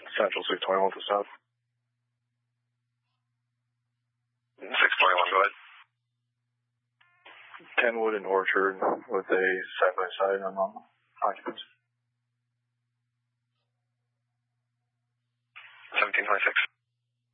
Central 621 to south. 621, go ahead. Kenwood and Orchard with a side-by-side on occupants. 1726.